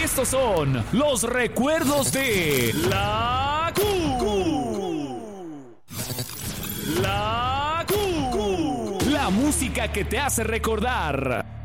Estos son los recuerdos de la Q. La Q. La música que te hace recordar.